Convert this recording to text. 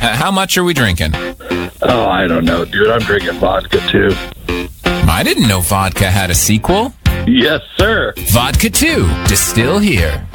How much are we drinking? Oh, I don't know, dude. I'm drinking vodka, too. I didn't know vodka had a sequel. Yes, sir. Vodka 2, Distill here.